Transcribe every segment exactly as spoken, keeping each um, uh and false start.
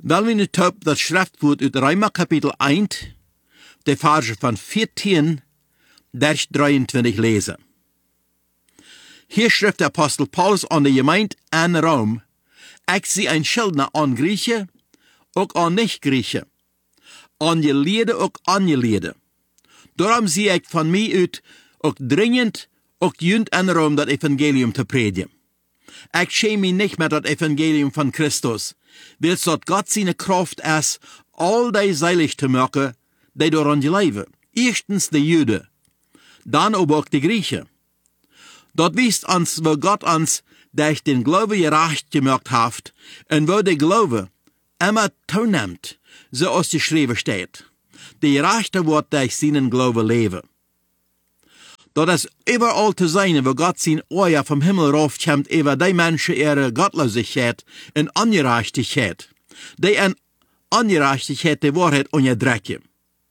Weil wir nu top dat schriftwoord uit Römer kapitel één, de verse van veertien, vers drieëntwintig lezen. Hier schrift der Apostel Paulus an de gemeente in Rom, ik zie een Schuldner an Griechen, ook an Nicht-Griechen, an Geleerden, ook an Geleerden. Daarom zie ik van mij uit, ook dringend, ook junt in Rom dat evangelium te predigen. Ik schäme mich nicht met dat evangelium van Christus, wils dat Gott seine Kraft is, al die seilig te maken, die daaraan geloven. Eerstens de Juden, dan ook de Griechen. Dat wijst ons, wo Gott ons durch den Glaube gerecht gemacht hat, und wo der Glaube immer toenimmt, so als geschrieben steht. Die Gerechte wordt durch seinen Glaube leven. Dat is überall te zijn, wo Gott zijn oor vom Himmel raufkommt, über die Menschen ihre Gottlosigkeit und Ungerechtigkeit, die in Ungerechtigkeit die Wahrheit unterdrücken.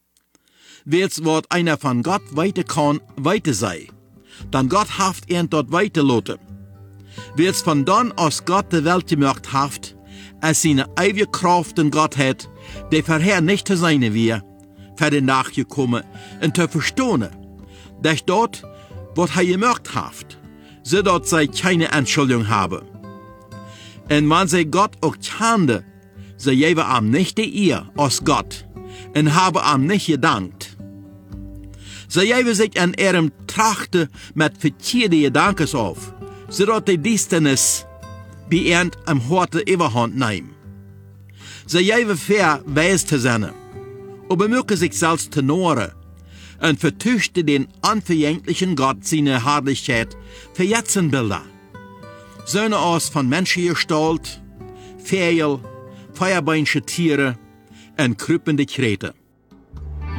Wils wat einer von Gott weiter kann, weiter sei, dann Gott haft ihn dort weiterlassen. Wils von dann aus Gott die Welt gemacht haft, als seine ewige Kraft in Gottheit, die vorher nicht zu sein wir, für den nachgekommen und zu verstehen, dass dort, was er gemacht haft, so dort sei keine Entschuldigung habe. Und wenn sie Gott auch kannte, sie geben am nicht die ihr aus Gott und haben am nicht gedankt. Sie geben sich an ihrem Trachte mit verkehrten Gedanken auf, so dort die Distanz bei ihnen am Horte Überhand nehmen. Sie geben fair weis zu sein, und bemühen sich selbst zu noren, und vertüchten den unverjänglichen Gott seine Herrlichkeit für Jetzenbilder. Söhne aus von Menschengestalt, Vögel, feuerbeinische Tiere und krüppende Krete.